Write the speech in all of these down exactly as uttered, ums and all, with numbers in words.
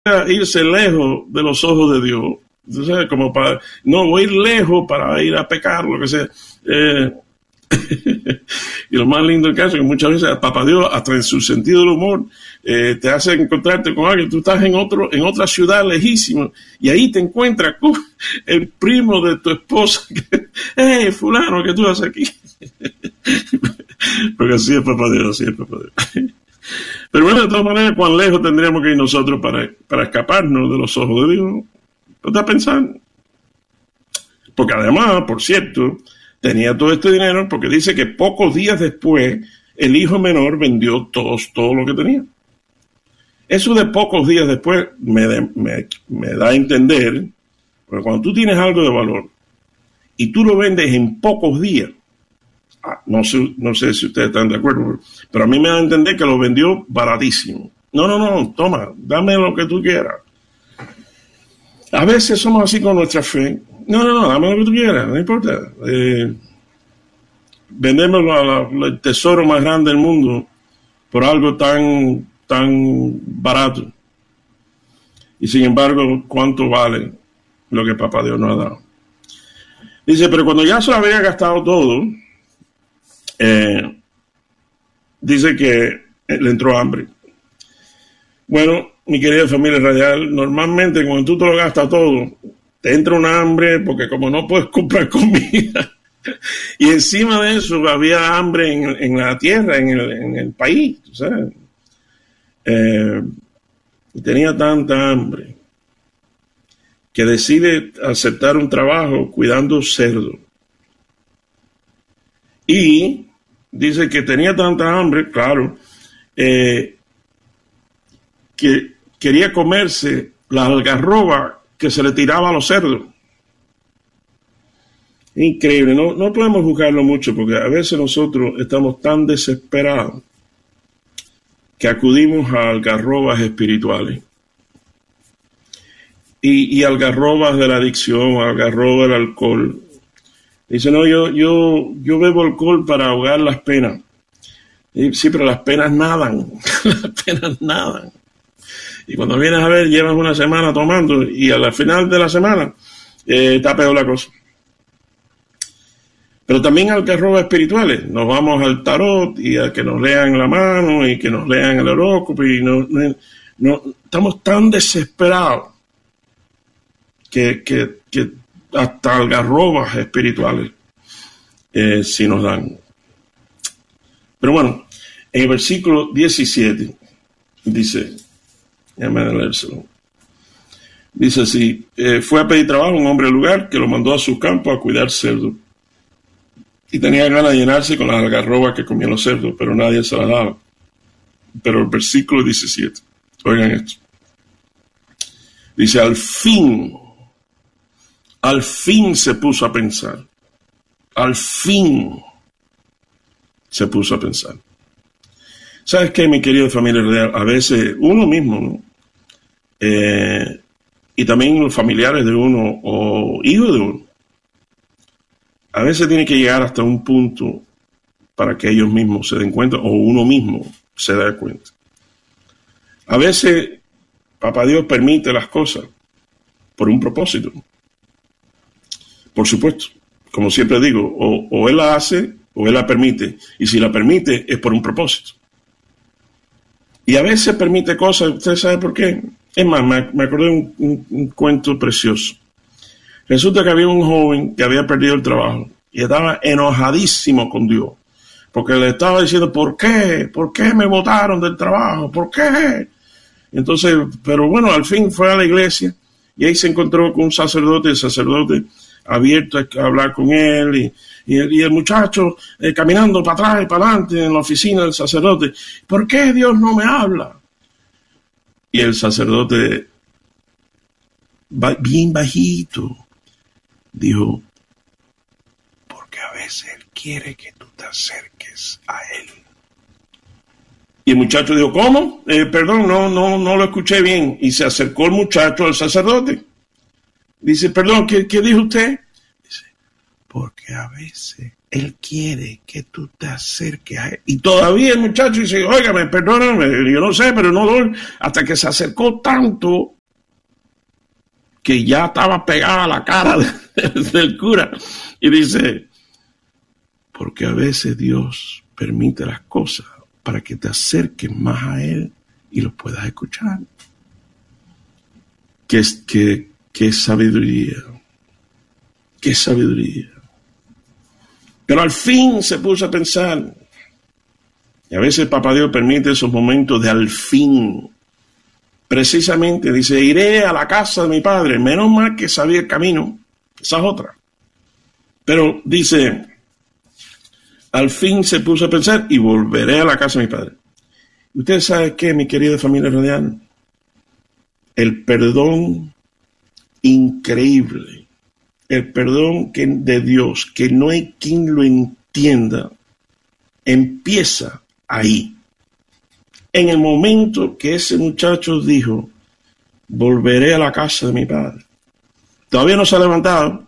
irse lejos de los ojos de Dios. Entonces, como para no voy a ir lejos para ir a pecar, lo que sea. Eh, y lo más lindo del caso es que muchas veces Papá Dios, hasta en su sentido del humor, eh, te hace encontrarte con alguien. Tú estás en otro, en otra ciudad lejísima y ahí te encuentras con el primo de tu esposa. ¡Hey, fulano, qué tú haces aquí! Porque así es Papá Dios, así es Papá Dios. Pero bueno, de todas maneras, ¿cuán lejos tendríamos que ir nosotros para, para escaparnos de los ojos de Dios? ¿Tú estás pensando? Porque además, por cierto, tenía todo este dinero porque dice que pocos días después el hijo menor vendió todos, todo lo que tenía. Eso de pocos días después me, de, me, me da a entender, porque cuando tú tienes algo de valor y tú lo vendes en pocos días, ah, no sé, no sé si ustedes están de acuerdo, pero a mí me da a entender que lo vendió baratísimo. No, no, no, toma, dame lo que tú quieras. A veces somos así con nuestra fe. No, no, no, dame lo que tú quieras, no importa. Eh, vendemos la, la, el tesoro más grande del mundo por algo tan, tan barato. Y sin embargo, ¿cuánto vale lo que Papá Dios nos ha dado? Dice, pero cuando ya se lo había gastado todo, eh, dice que le entró hambre. Bueno, mi querida familia radial, normalmente cuando tú te lo gastas todo, te entra un hambre porque como no puedes comprar comida y encima de eso había hambre en, en la tierra, en el, en el país, ¿sabes? Eh, y tenía tanta hambre que decide aceptar un trabajo cuidando cerdos. Y dice que tenía tanta hambre, claro, eh, que quería comerse la algarroba que se le tiraba a los cerdos. Increíble, no, no podemos juzgarlo mucho porque a veces nosotros estamos tan desesperados que acudimos a algarrobas espirituales y, y algarrobas de la adicción, algarrobas del alcohol. Dice, no, yo, yo, yo bebo alcohol para ahogar las penas. Y, sí, pero las penas nadan, las penas nadan. Y cuando vienes a ver, llevas una semana tomando y al final de la semana eh, está peor la cosa. Pero también algarrobas espirituales. Nos vamos al tarot y a que nos lean la mano y que nos lean el horóscopo y no, no, no estamos tan desesperados que, que, que hasta algarrobas espirituales eh, sí nos dan. Pero bueno, en el versículo diecisiete dice... Déjame leérselo. Dice así, eh, fue a pedir trabajo un hombre del lugar que lo mandó a su campo a cuidar cerdos. Y tenía ganas de llenarse con las algarrobas que comían los cerdos, pero nadie se las daba. Pero el versículo diecisiete, oigan esto. Dice, al fin, al fin se puso a pensar. Al fin se puso a pensar. ¿Sabes qué, mi querida familia real? A veces uno mismo, ¿no? Eh, y también los familiares de uno o hijos de uno, a veces tiene que llegar hasta un punto para que ellos mismos se den cuenta o uno mismo se dé cuenta. A veces Papá Dios permite las cosas por un propósito. Por supuesto, como siempre digo, o, o Él la hace o Él la permite. Y si la permite es por un propósito. Y a veces permite cosas, ¿usted sabe por qué? Es más, me, me acordé de un, un, un cuento precioso. Resulta que había un joven que había perdido el trabajo y estaba enojadísimo con Dios. Porque le estaba diciendo, ¿por qué? ¿Por qué me botaron del trabajo? ¿Por qué? Entonces, pero bueno, al fin fue a la iglesia y ahí se encontró con un sacerdote, el sacerdote abierto a hablar con él y, y, el, y el muchacho eh, caminando para atrás y para adelante en la oficina del sacerdote. ¿Por qué Dios no me habla? Y el sacerdote, bien bajito, dijo, porque a veces Él quiere que tú te acerques a Él. Y el muchacho dijo, ¿cómo? Eh, perdón, no, no, no lo escuché bien. Y se acercó el muchacho al sacerdote. Dice, perdón, ¿qué, qué dijo usted? Dice, porque a veces Él quiere que tú te acerques a Él. Y todavía el muchacho dice, óigame, perdóname, yo no sé, pero no doy. Hasta que se acercó tanto que ya estaba pegada a la cara de, del cura. Y dice, porque a veces Dios permite las cosas para que te acerques más a Él y lo puedas escuchar. Qué, qué, qué sabiduría, qué sabiduría. Pero al fin se puso a pensar, y a veces Papá Dios permite esos momentos de al fin. Precisamente dice, iré a la casa de mi padre, menos mal que sabía el camino, esa es otra. Pero dice, al fin se puso a pensar y volveré a la casa de mi padre. ¿Ustedes saben qué, mi querida familia radial? El perdón increíble, el perdón que, de Dios, que no hay quien lo entienda, empieza ahí. En el momento que ese muchacho dijo, volveré a la casa de mi padre. Todavía no se ha levantado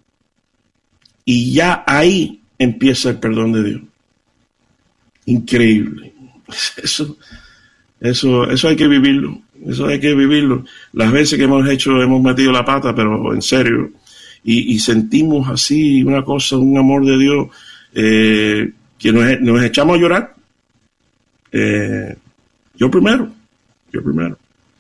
y ya ahí empieza el perdón de Dios. Increíble. Eso, eso, eso hay que vivirlo. Eso hay que vivirlo. Las veces que hemos hecho, hemos metido la pata, pero en serio, y, y sentimos así una cosa, un amor de Dios, eh, que nos, nos echamos a llorar. Eh, yo primero, yo primero.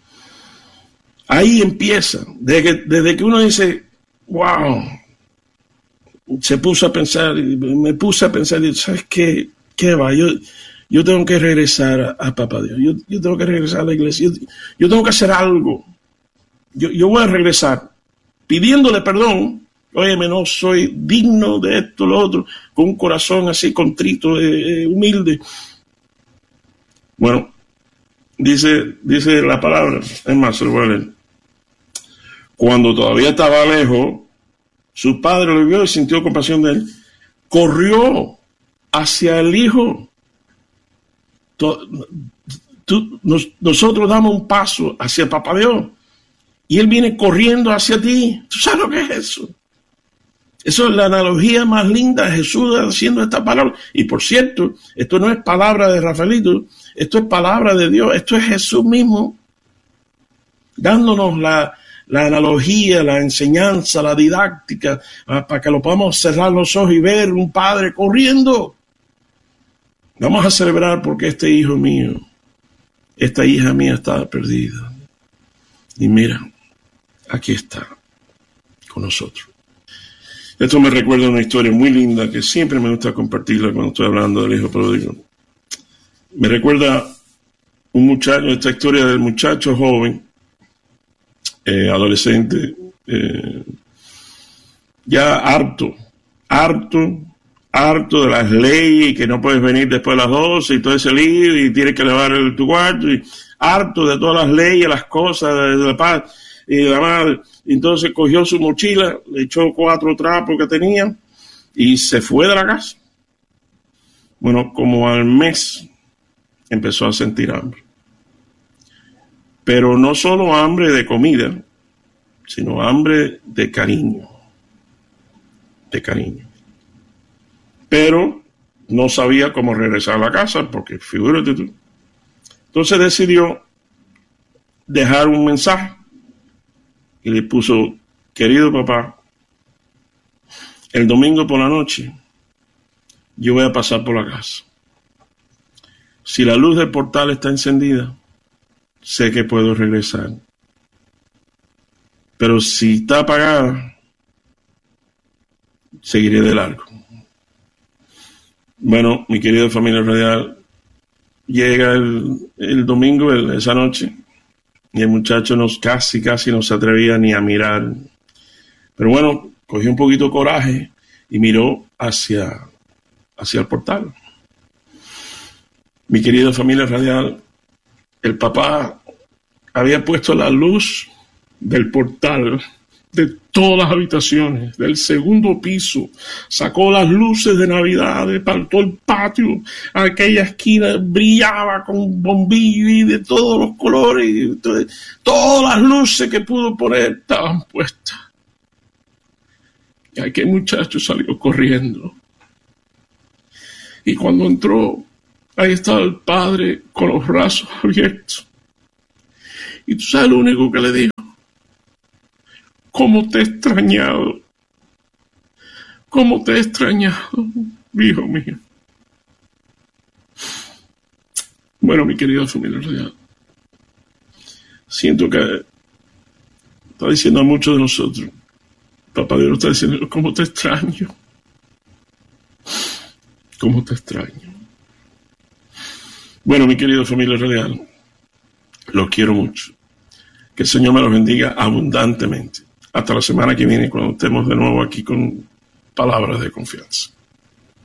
Ahí empieza, desde que, desde que uno dice, wow, se puso a pensar, me puse a pensar, ¿sabes qué? ¿Qué va? Yo, yo tengo que regresar a, a Papá Dios, yo, yo tengo que regresar a la iglesia, yo, yo tengo que hacer algo. Yo, yo voy a regresar pidiéndole perdón. Óyeme, no soy digno de esto, lo otro, con un corazón así contrito, eh, eh, humilde. Bueno, dice, dice la palabra, es más, se lo voy a leer. Cuando todavía estaba lejos, su padre lo vio y sintió compasión de él. Corrió hacia el hijo. Tú, tú, nos, nosotros damos un paso hacia Papá Dios y Él viene corriendo hacia ti. ¿Tú sabes lo que es eso? Eso es la analogía más linda de Jesús haciendo esta palabra. Y por cierto, esto no es palabra de Rafaelito, esto es palabra de Dios, esto es Jesús mismo dándonos la, la analogía, la enseñanza, la didáctica, para que lo podamos cerrar los ojos y ver un padre corriendo. Vamos a celebrar porque este hijo mío, esta hija mía estaba perdida. Y mira, aquí está con nosotros. Esto me recuerda una historia muy linda que siempre me gusta compartirla cuando estoy hablando del hijo pródigo. Me recuerda un muchacho, esta historia del muchacho joven, eh, adolescente, eh, ya harto, harto, harto de las leyes y que no puedes venir después de las doce y todo ese lío y tienes que elevar el, tu cuarto y harto de todas las leyes, las cosas de, de la paz y de la madre. Entonces cogió su mochila, le echó cuatro trapos que tenía y se fue de la casa. Bueno, como al mes empezó a sentir hambre. Pero no solo hambre de comida, sino hambre de cariño. De cariño. Pero no sabía cómo regresar a la casa, porque figúrate tú. Entonces decidió dejar un mensaje y le puso, querido papá, el domingo por la noche yo voy a pasar por la casa. Si la luz del portal está encendida, sé que puedo regresar. Pero si está apagada, seguiré de largo. Bueno, mi querida familia radial, llega el, el domingo, el, esa noche, y el muchacho nos, casi, casi no se atrevía ni a mirar. Pero bueno, cogió un poquito de coraje y miró hacia, hacia el portal. Mi querida familia radial, el papá había puesto la luz del portal de todas las habitaciones, del segundo piso, sacó las luces de Navidad, para todo el patio, aquella esquina brillaba con bombillos y de todos los colores, y todas las luces que pudo poner estaban puestas. Y aquel muchacho salió corriendo. Y cuando entró, ahí estaba el padre con los brazos abiertos. Y tú sabes lo único que le dijo: ¿cómo te he extrañado? ¿Cómo te he extrañado, hijo mío? Bueno, mi querida familia real, siento que está diciendo a muchos de nosotros, Papá Dios está diciendo: ¿cómo te extraño? ¿Cómo te extraño? Bueno, mi querida familia real, los quiero mucho. Que el Señor me los bendiga abundantemente. Hasta la semana que viene, cuando estemos de nuevo aquí con palabras de confianza.